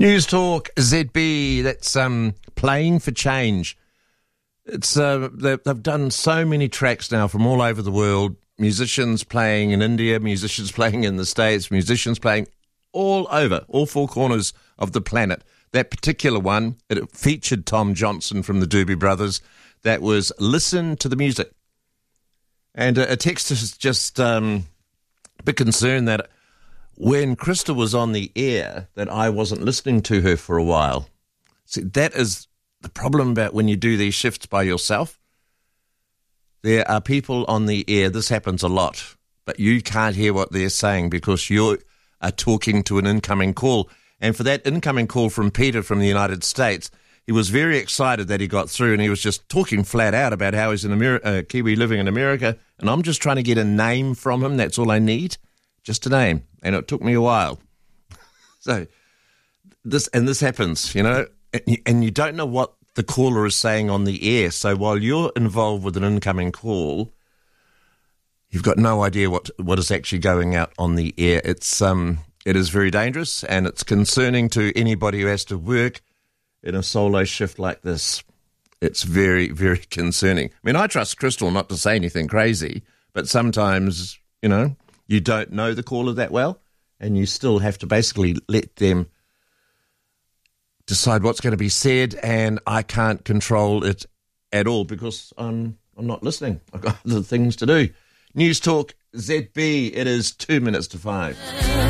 News Talk ZB, that's Playing for Change. It's they've done so many tracks now from all over the world. Musicians playing in India, musicians playing in the States, musicians playing all over, all four corners of the planet. That particular one, it featured Tom Johnson from the Doobie Brothers. That was Listen to the Music. And a text is just a bit concerned that when Crystal was on the air, that I wasn't listening to her for a while. See, that is the problem about when you do these shifts by yourself. There are people on the air, this happens a lot, but you can't hear what they're saying because you are talking to an incoming call. And for that incoming call from Peter from the United States, he was very excited that he got through, and he was just talking flat out about how he's a Kiwi living in America, and I'm just trying to get a name from him. That's all I need, just a name. And it took me a while. So this happens, you know, and you don't know what the caller is saying on the air. So while you're involved with an incoming call, you've got no idea what is actually going out on the air. It is very dangerous, and it's concerning to anybody who has to work in a solo shift like this. It's very, very concerning. I mean, I trust Crystal not to say anything crazy, but sometimes, you know, you don't know the caller that well, and you still have to basically let them decide what's going to be said, and I can't control it at all because I'm not listening. I've got other things to do. News Talk ZB, it is 2 minutes to 5.